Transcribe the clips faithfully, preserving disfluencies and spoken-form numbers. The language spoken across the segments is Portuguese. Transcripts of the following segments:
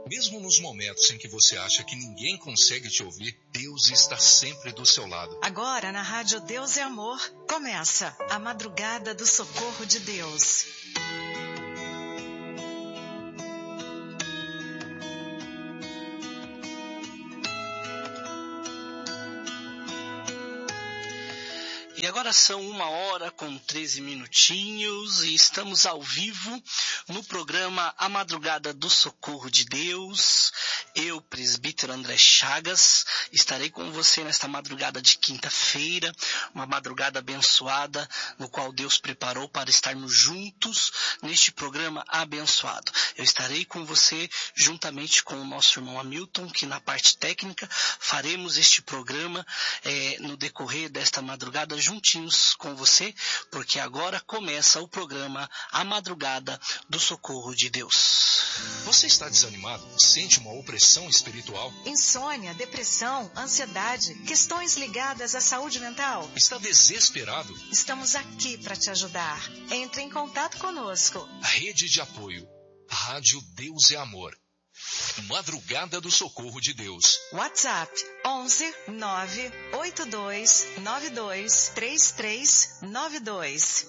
Mesmo nos momentos em que você acha que ninguém consegue te ouvir, Deus está sempre do seu lado. Agora, na Rádio Deus é Amor, começa a Madrugada do Socorro de Deus. E agora são uma hora com treze minutinhos e estamos ao vivo no programa A Madrugada do Socorro de Deus. Eu, presbítero André Chagas, estarei com você nesta madrugada de quinta-feira, uma madrugada abençoada, no qual Deus preparou para estarmos juntos neste programa abençoado. Eu estarei com você juntamente com o nosso irmão Hamilton, que na parte técnica faremos este programa eh, no decorrer desta madrugada juntinhos com você, porque agora começa o programa A Madrugada do Socorro de Deus. Você está desanimado? Sente uma opressão espiritual? Insônia, depressão, ansiedade, questões ligadas à saúde mental? Está desesperado? Estamos aqui para te ajudar. Entre em contato conosco. Rede de apoio. Rádio Deus é Amor. Madrugada do Socorro de Deus. WhatsApp onze nove oito dois nove dois três três nove dois.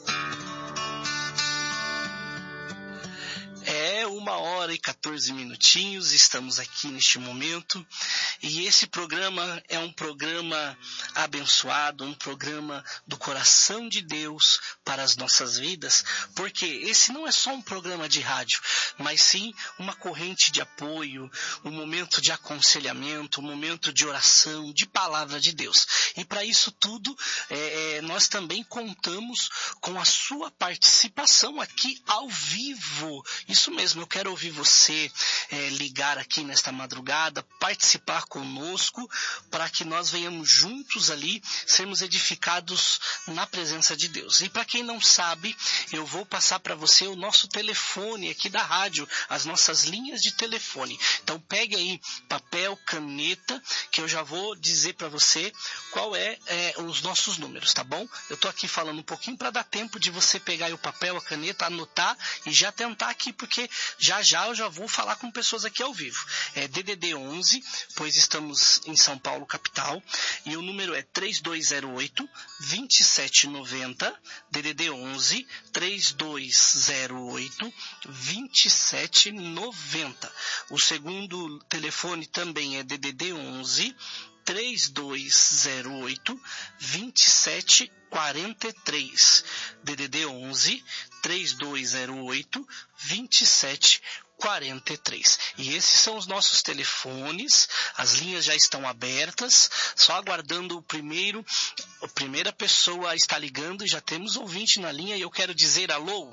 É uma hora e quatorze minutinhos, estamos aqui neste momento e esse programa é um programa abençoado, um programa do coração de Deus para as nossas vidas, porque esse não é só um programa de rádio, mas sim uma corrente de apoio, um momento de aconselhamento, um momento de oração, de palavra de Deus. E para isso tudo, é, nós também contamos com a sua participação aqui ao vivo. Isso mesmo, eu quero ouvir você é, ligar aqui nesta madrugada, participar conosco, para que nós venhamos juntos ali, sermos edificados na presença de Deus. E para quem não sabe, eu vou passar para você o nosso telefone aqui da rádio, as nossas linhas de telefone. Então pegue aí papel, caneta, que eu já vou dizer para você qual é, é os nossos números, tá bom? Eu estou aqui falando um pouquinho para dar tempo de você pegar aí o papel, a caneta, anotar e já tentar aqui, porque já já eu já vou falar com pessoas aqui ao vivo. É D D D onze, pois estamos em São Paulo, capital, e o número é três dois zero oito, dois sete nove zero, D D D onze, três dois zero oito, dois sete nove zero. O segundo telefone também é D D D onze, três dois zero oito, dois sete quatro três, D D D onze, três dois zero oito, dois sete quatro três. E esses são os nossos telefones, as linhas já estão abertas, só aguardando o primeiro, a primeira pessoa está ligando, e já temos ouvinte na linha, e eu quero dizer alô.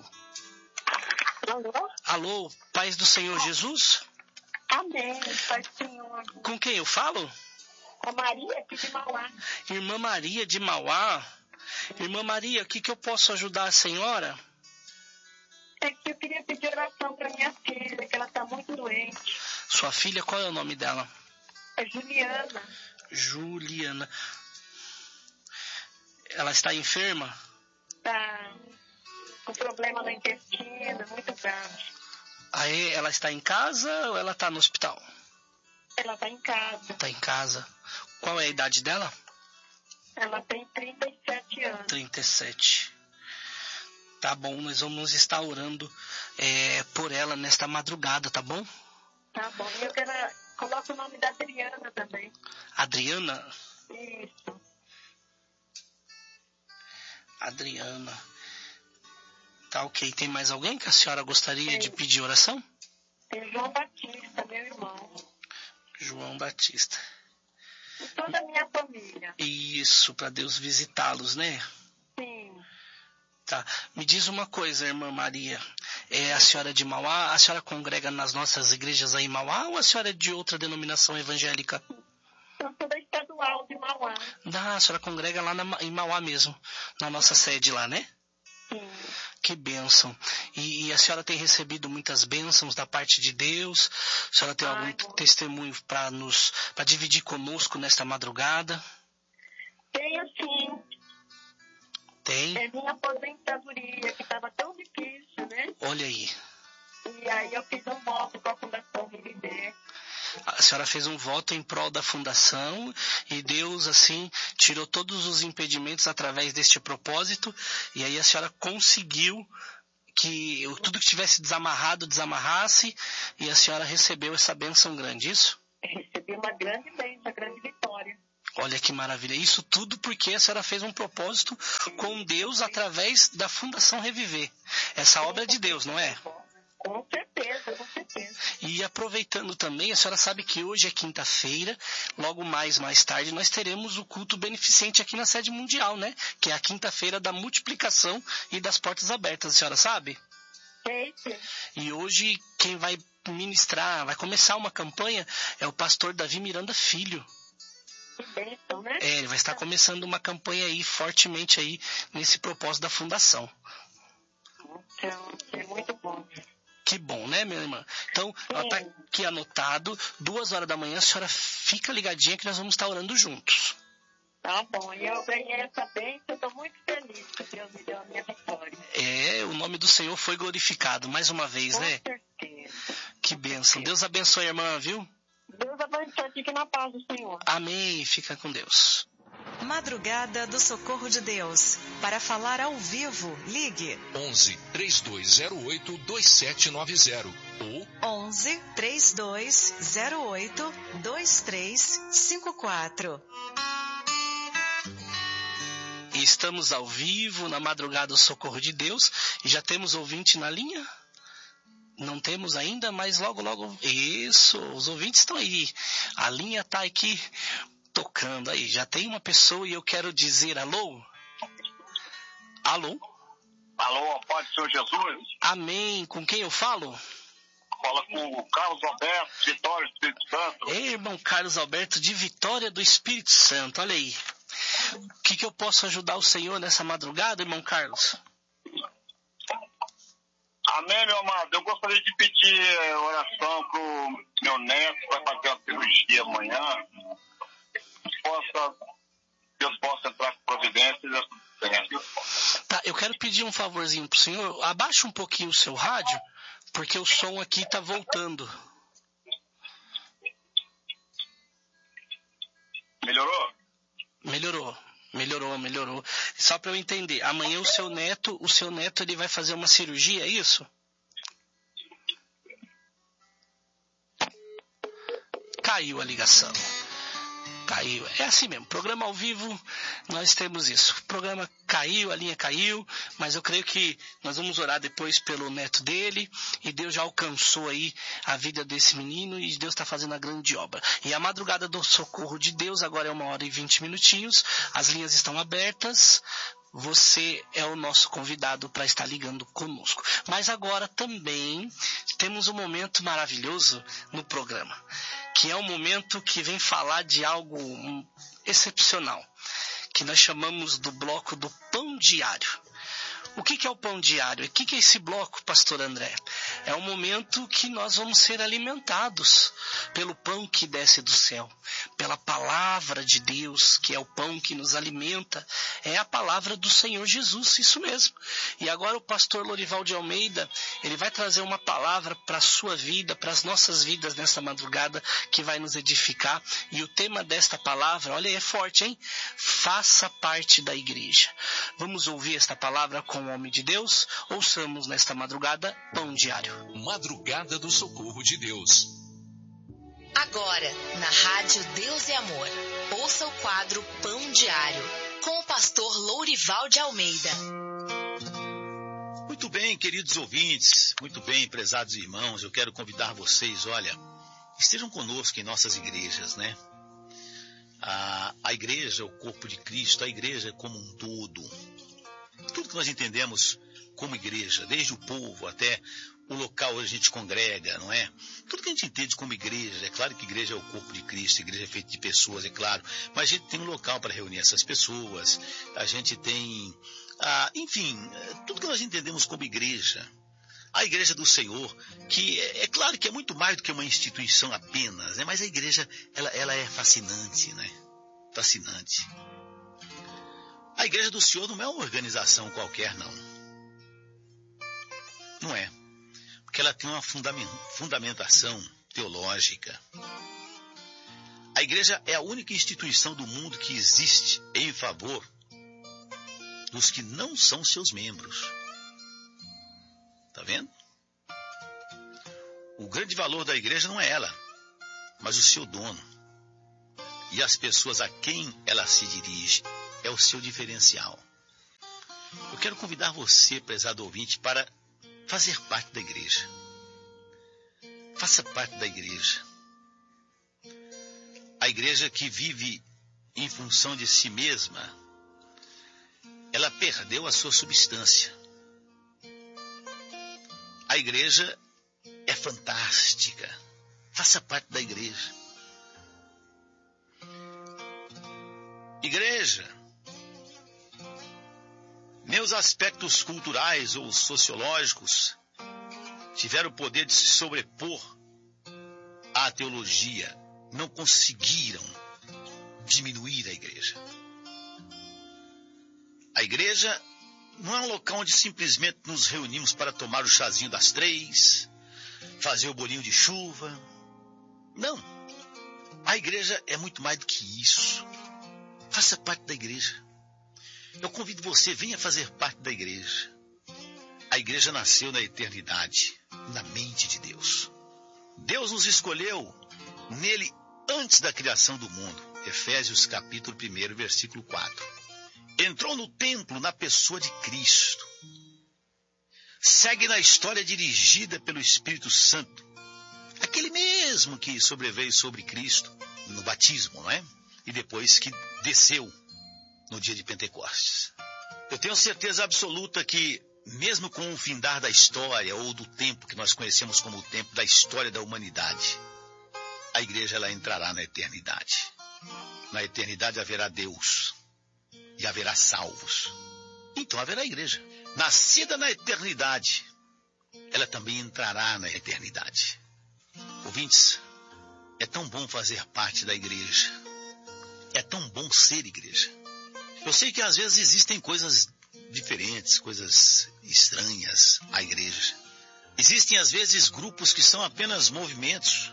Alô? Alô, paz do Senhor Jesus? Amém, paz do Senhor. Com quem eu falo? A Maria aqui de Mauá. Irmã Maria de Mauá. Irmã Maria, o que, que eu posso ajudar a senhora? É que eu queria pedir oração para minha filha, que ela está muito doente. Sua filha, qual é o nome dela? É Juliana. Juliana. Ela está enferma? Está com problema no intestino, muito grave. Aí, ela está em casa ou ela está no hospital? Ela está em casa. Está em casa. Qual é a idade dela? Ela tem trinta e sete anos. trinta e sete. Tá bom, nós vamos estar orando é, por ela nesta madrugada, tá bom? Tá bom. E eu quero... Coloca o nome da Adriana também. Adriana? Isso. Adriana. Tá ok. Tem mais alguém que a senhora gostaria Tem. de pedir oração? Tem João Batista, meu irmão. João Batista. E toda a minha família. Isso, para Deus visitá-los, né? Sim. Tá. Me diz uma coisa, irmã Maria. É a senhora de Mauá? A senhora congrega nas nossas igrejas aí em Mauá ou a senhora é de outra denominação evangélica? Eu sou da estadual de Mauá. Ah, a senhora congrega lá na, em Mauá mesmo, na nossa sede lá, né? Sim. Que bênção. E, e a senhora tem recebido muitas bênçãos da parte de Deus? A senhora tem Ai, algum bom. testemunho para nos, para dividir conosco nesta madrugada? Tenho sim. Tem? É minha aposentadoria, que estava tão difícil, né? Olha aí. E aí eu fiz um voto com a Fundação Viver. senhora fez um voto em prol da fundação e Deus, assim, tirou todos os impedimentos através deste propósito, e aí a senhora conseguiu que tudo que tivesse desamarrado, desamarrasse, e a senhora recebeu essa bênção grande, isso? Recebi uma grande bênção, uma grande vitória. Olha que maravilha. Isso tudo porque a senhora fez um propósito com Deus através da Fundação Reviver. Essa obra é de Deus, não é? Com certeza, com certeza. E aproveitando também, a senhora sabe que hoje é quinta-feira, logo mais, mais tarde, nós teremos o culto beneficente aqui na sede mundial, né? Que é a quinta-feira da multiplicação e das portas abertas, a senhora sabe? Sei, sei. E hoje quem vai ministrar, vai começar uma campanha, é o pastor Davi Miranda Filho. Que bênção, né? É, ele vai estar começando uma campanha aí, fortemente aí, nesse propósito da fundação. Então, é muito bom. Que bom, né, minha irmã? Então, ela tá aqui anotado, duas horas da manhã, a senhora fica ligadinha que nós vamos estar orando juntos. Tá bom, e eu ganhei essa bênção, eu estou muito feliz que Deus me deu a minha vitória. É, o nome do Senhor foi glorificado, mais uma vez, Com né? certeza. Que bênção. Deus abençoe a irmã, viu? Deus abençoe, fique na paz do Senhor. Amém, fica com Deus. Madrugada do Socorro de Deus. Para falar ao vivo, ligue onze, três dois zero oito, dois sete nove zero ou onze, três dois zero oito, dois três cinco quatro. Estamos ao vivo na Madrugada do Socorro de Deus e já temos ouvinte na linha? Não temos ainda, mas logo, logo... Isso, os ouvintes estão aí. A linha está aqui tocando aí. Já tem uma pessoa e eu quero dizer alô? Alô? Alô, Pai do Senhor Jesus. Amém. Com quem eu falo? Fala com o Carlos Alberto, Vitória do Espírito Santo. Ei, irmão Carlos Alberto, de Vitória do Espírito Santo. Olha aí. O que, que eu posso ajudar o Senhor nessa madrugada, irmão Carlos? Amém, meu amado. Eu gostaria de pedir oração para o meu neto, que vai fazer uma cirurgia amanhã. Possa, Deus possa entrar com providência e Deus possa. Tá, eu quero pedir um favorzinho pro senhor. Abaixa um pouquinho o seu rádio, porque o som aqui tá voltando. Melhorou? Melhorou, melhorou, melhorou. Só para eu entender, amanhã o seu neto, o seu neto ele vai fazer uma cirurgia, é isso? Caiu a ligação. Caiu. É assim mesmo, programa ao vivo, nós temos isso. O programa caiu, a linha caiu, mas eu creio que nós vamos orar depois pelo neto dele, e Deus já alcançou aí a vida desse menino, e Deus está fazendo a grande obra. E a Madrugada do Socorro de Deus agora é uma hora e vinte minutinhos, as linhas estão abertas, você é o nosso convidado para estar ligando conosco. Mas agora também temos um momento maravilhoso no programa, que é um momento que vem falar de algo excepcional, que nós chamamos do bloco do Pão Diário. O que, que é o Pão Diário? O que, que é esse bloco, pastor André? É um momento que nós vamos ser alimentados pelo pão que desce do céu, pela palavra de Deus, que é o pão que nos alimenta, é a palavra do Senhor Jesus, isso mesmo. E agora o pastor Lorival de Almeida, ele vai trazer uma palavra para a sua vida, para as nossas vidas nessa madrugada, que vai nos edificar. E o tema desta palavra, olha, é forte, hein? Faça parte da igreja. Vamos ouvir esta palavra com o homem de Deus? Ouçamos nesta madrugada Pão Diário. Madrugada do Socorro de Deus. Agora, na Rádio Deus é Amor, ouça o quadro Pão Diário, com o pastor Lourival de Almeida. Muito bem, queridos ouvintes, muito bem, prezados irmãos, eu quero convidar vocês, olha, estejam conosco em nossas igrejas, né? A, a igreja é o corpo de Cristo, a igreja é como um todo. Tudo que nós entendemos como igreja, desde o povo até o local onde a gente congrega, não é? Tudo que a gente entende como igreja, é claro que igreja é o corpo de Cristo, igreja é feita de pessoas, é claro, mas a gente tem um local para reunir essas pessoas, a gente tem, ah, enfim, tudo que nós entendemos como igreja. A igreja do Senhor, que é, é claro que é muito mais do que uma instituição apenas, né? Mas a igreja, ela, ela é fascinante, né? Fascinante. A igreja do Senhor não é uma organização qualquer, não. Não é. Porque ela tem uma fundamentação teológica. A igreja é a única instituição do mundo que existe em favor dos que não são seus membros. Está vendo? O grande valor da igreja não é ela, mas o seu dono. E as pessoas a quem ela se dirige. É o seu diferencial. Eu quero convidar você, prezado ouvinte, para fazer parte da igreja. Faça parte da igreja. A igreja que vive em função de si mesma, ela perdeu a sua substância. A igreja é fantástica. Faça parte da igreja. Igreja, meus aspectos culturais ou sociológicos tiveram o poder de se sobrepor à teologia. Não conseguiram diminuir a igreja. A igreja não é um local onde simplesmente nos reunimos para tomar o chazinho das três, fazer o bolinho de chuva. Não. A igreja é muito mais do que isso. Faça parte da igreja. Eu convido você, venha fazer parte da igreja. A igreja nasceu na eternidade, na mente de Deus. Deus nos escolheu nele antes da criação do mundo. Efésios capítulo um, versículo quatro. Entrou no templo na pessoa de Cristo. Segue na história dirigida pelo Espírito Santo. Aquele mesmo que sobreveio sobre Cristo no batismo, não é? E depois que desceu no dia de Pentecostes. Eu tenho certeza absoluta que, mesmo com o findar da história ou do tempo que nós conhecemos como o tempo da história da humanidade, a igreja ela entrará na eternidade. Na eternidade haverá Deus e haverá salvos. Então haverá igreja. Nascida na eternidade, ela também entrará na eternidade. Ouvintes, é tão bom fazer parte da igreja. É tão bom ser igreja. Eu sei que às vezes existem coisas diferentes, coisas estranhas à igreja. Existem às vezes grupos que são apenas movimentos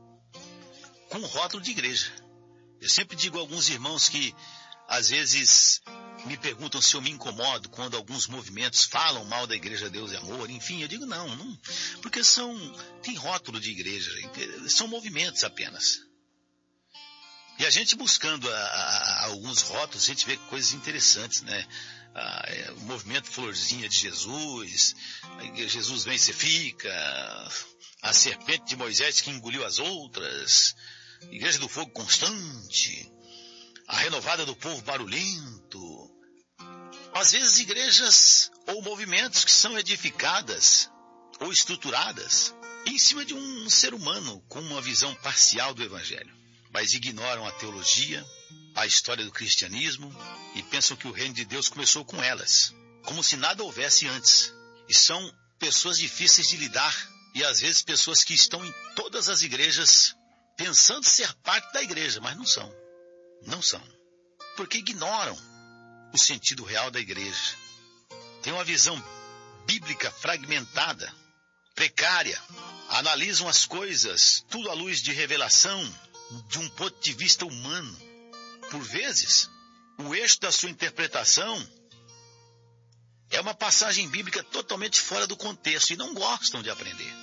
com rótulo de igreja. Eu sempre digo a alguns irmãos que às vezes me perguntam se eu me incomodo quando alguns movimentos falam mal da igreja Deus e Amor. Enfim, eu digo não, não, porque são, tem rótulo de igreja, são movimentos apenas. E a gente buscando a, a, alguns rótulos, a gente vê coisas interessantes, né? Ah, é, o movimento Florzinha de Jesus, Jesus vem e você fica, a serpente de Moisés que engoliu as outras, Igreja do Fogo Constante, a renovada do povo barulhento. Às vezes igrejas ou movimentos que são edificadas ou estruturadas em cima de um ser humano com uma visão parcial do evangelho, mas ignoram a teologia, a história do cristianismo e pensam que o reino de Deus começou com elas, como se nada houvesse antes. E são pessoas difíceis de lidar e às vezes pessoas que estão em todas as igrejas pensando ser parte da igreja, mas não são. Não são. Porque ignoram o sentido real da igreja. Tem uma visão bíblica fragmentada, precária. Analisam as coisas, tudo à luz de revelação, de um ponto de vista humano. Por vezes, o eixo da sua interpretação é uma passagem bíblica totalmente fora do contexto e não gostam de aprender.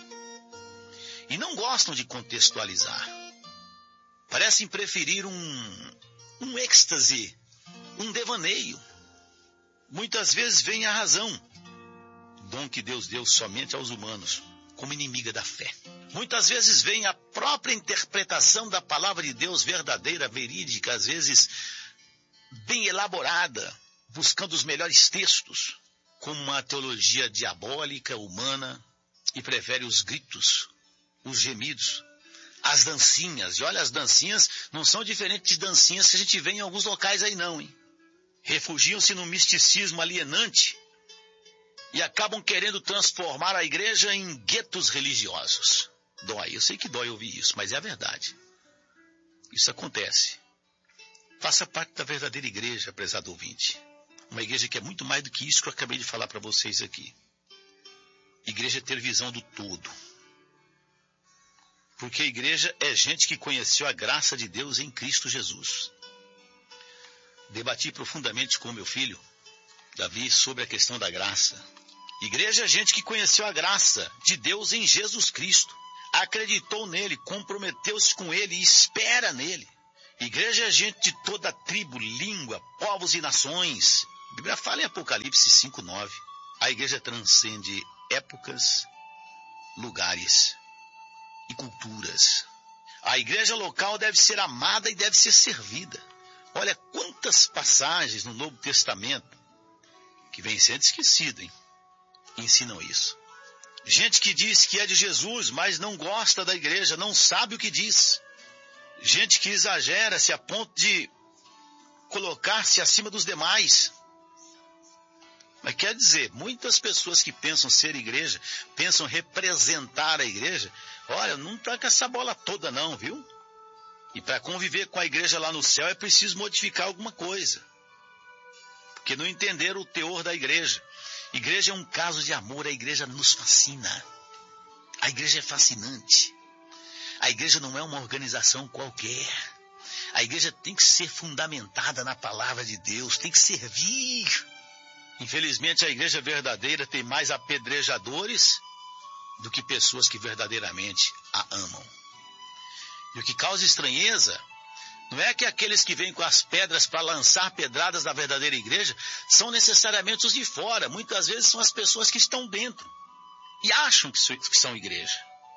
E não gostam de contextualizar. Parecem preferir um, um êxtase, um devaneio. Muitas vezes vem a razão, dom que Deus deu somente aos humanos, como inimiga da fé. Muitas vezes vem a própria interpretação da palavra de Deus verdadeira, verídica, às vezes bem elaborada, buscando os melhores textos, com uma teologia diabólica, humana, e prefere os gritos, os gemidos, as dancinhas. E olha, as dancinhas não são diferentes de dancinhas que a gente vê em alguns locais aí não, hein? Refugiam-se no misticismo alienante e acabam querendo transformar a igreja em guetos religiosos. Dói, eu sei que dói ouvir isso, mas é a verdade. Isso acontece. Faça parte da verdadeira igreja, prezado ouvinte. Uma igreja que é muito mais do que isso que eu acabei de falar para vocês aqui. Igreja é ter visão do todo. Porque a igreja é gente que conheceu a graça de Deus em Cristo Jesus. Debati profundamente com meu filho, Davi, sobre a questão da graça. Igreja é gente que conheceu a graça de Deus em Jesus Cristo. Acreditou nele, comprometeu-se com ele e espera nele. Igreja é gente de toda tribo, língua, povos e nações. A Bíblia fala em Apocalipse cinco, nove. A igreja transcende épocas, lugares e culturas. A igreja local deve ser amada e deve ser servida. Olha quantas passagens no Novo Testamento, que vem sendo esquecido, hein, ensinam isso. Gente que diz que é de Jesus, mas não gosta da igreja, não sabe o que diz. Gente que exagera-se a ponto de colocar-se acima dos demais. Mas quer dizer, muitas pessoas que pensam ser igreja, pensam representar a igreja, olha, não tá com essa bola toda não, viu? E para conviver com a igreja lá no céu é preciso modificar alguma coisa. Porque não entenderam o teor da igreja. Igreja é um caso de amor, a igreja nos fascina. A igreja é fascinante. A igreja não é uma organização qualquer. A igreja tem que ser fundamentada na palavra de Deus, tem que servir. Infelizmente, a igreja verdadeira tem mais apedrejadores do que pessoas que verdadeiramente a amam. E o que causa estranheza não é que aqueles que vêm com as pedras para lançar pedradas na verdadeira igreja são necessariamente os de fora. Muitas vezes são as pessoas que estão dentro e acham que são igreja.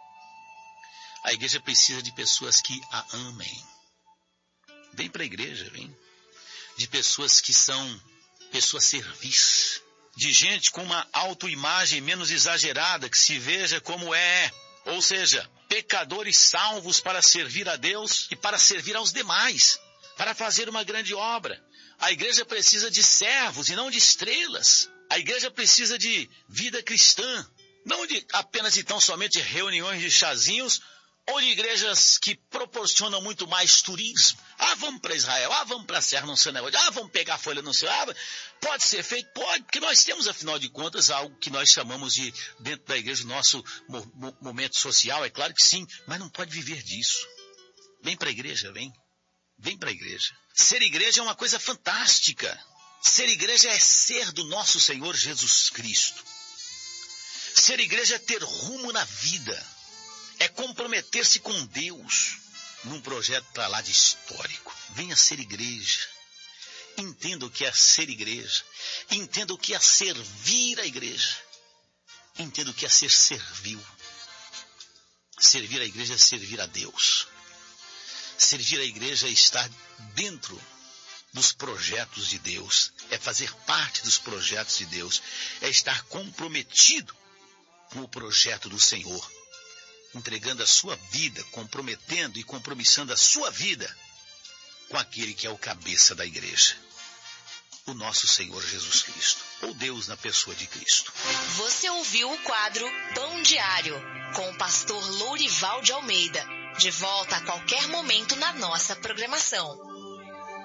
A igreja precisa de pessoas que a amem. Vem para a igreja, vem. De pessoas que são pessoas servis. De gente com uma autoimagem menos exagerada, que se veja como é. Ou seja, pecadores salvos para servir a Deus e para servir aos demais, para fazer uma grande obra. A igreja precisa de servos e não de estrelas. A igreja precisa de vida cristã, não de apenas e tão somente reuniões de chazinhos ou de igrejas que proporcionam muito mais turismo. Ah, vamos para Israel, ah, vamos para a Serra, não sei negócio, ah, vamos pegar a folha, não sei, ah, pode ser feito, pode, porque nós temos, afinal de contas, algo que nós chamamos de, dentro da igreja, nosso mo mo momento social, é claro que sim, mas não pode viver disso. Vem para a igreja, vem, vem para a igreja. Ser igreja é uma coisa fantástica. Ser igreja é ser do nosso Senhor Jesus Cristo. Ser igreja é ter rumo na vida. É comprometer-se com Deus num projeto para lá de histórico. Venha ser igreja. Entenda o que é ser igreja. Entenda o que é servir a igreja. Entenda o que é ser servil. Servir a igreja é servir a Deus. Servir a igreja é estar dentro dos projetos de Deus. É fazer parte dos projetos de Deus. É estar comprometido com o projeto do Senhor. Entregando a sua vida, comprometendo e compromissando a sua vida com aquele que é o cabeça da igreja, o nosso Senhor Jesus Cristo, ou Deus na pessoa de Cristo. Você ouviu o quadro Pão Diário, com o pastor Lourival de Almeida, de volta a qualquer momento na nossa programação.